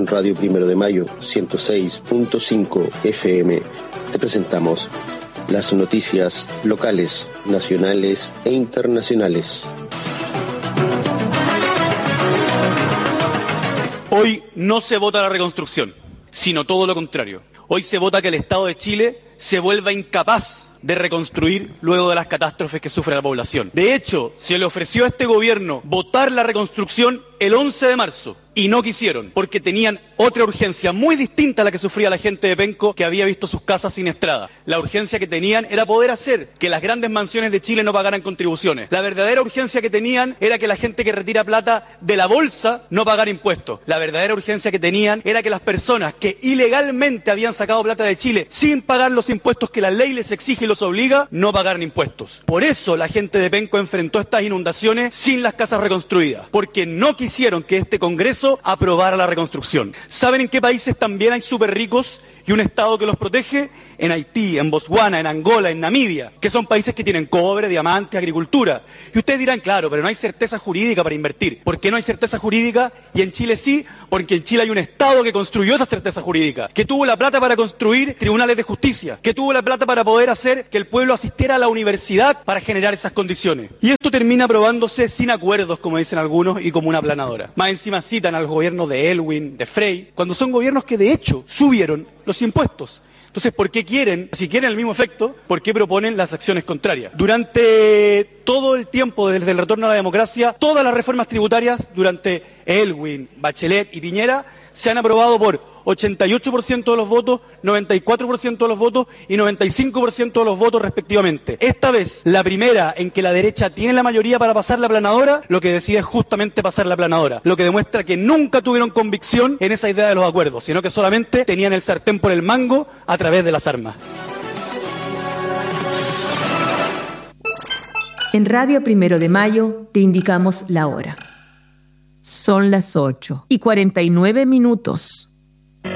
Radio Primero de Mayo 106.5 FM te presentamos las noticias locales, nacionales e internacionales. Hoy no se vota la reconstrucción, sino todo lo contrario. Hoy se vota que el Estado de Chile se vuelva incapaz de reconstruir luego de las catástrofes que sufre la población. De hecho, se le ofreció a este gobierno votar la reconstrucción el 11 de marzo y no quisieron, porque tenían otra urgencia muy distinta a la que sufría la gente de Penco, que había visto sus casas sin estrada. La urgencia que tenían era poder hacer que las grandes mansiones de Chile no pagaran contribuciones. La verdadera urgencia que tenían era que la gente que retira plata de la bolsa no pagara impuestos. La verdadera urgencia que tenían era que las personas que ilegalmente habían sacado plata de Chile sin pagar los impuestos que la ley les exige y los obliga, no pagaran impuestos. Por eso la gente de Penco enfrentó estas inundaciones sin las casas reconstruidas, porque no quisieron que este Congreso aprobara la reconstrucción. ¿Saben en qué países también hay súper ricos y un Estado que los protege? En Haití, en Botswana, en Angola, en Namibia, que son países que tienen cobre, diamantes, agricultura. Y ustedes dirán, claro, pero no hay certeza jurídica para invertir. ¿Por qué no hay certeza jurídica? Y en Chile sí, porque en Chile hay un Estado que construyó esa certeza jurídica, que tuvo la plata para construir tribunales de justicia, que tuvo la plata para poder hacer que el pueblo asistiera a la universidad para generar esas condiciones. Y esto termina aprobándose sin acuerdos, como dicen algunos, y como una aplanadora. Más encima citan al gobierno de Elwin, de Frey, cuando son gobiernos que de hecho subieron los impuestos. Entonces, ¿por qué quieren, si quieren el mismo efecto, por qué proponen las acciones contrarias? Durante todo el tiempo desde el retorno a la democracia, todas las reformas tributarias durante Elwin, Bachelet y Piñera se han aprobado por 88% de los votos, 94% de los votos y 95% de los votos respectivamente. Esta vez, la primera en que la derecha tiene la mayoría para pasar la aplanadora, lo que decide es justamente pasar la aplanadora, lo que demuestra que nunca tuvieron convicción en esa idea de los acuerdos, sino que solamente tenían el sartén por el mango a través de las armas. En Radio Primero de Mayo te indicamos la hora. Son las 8:49.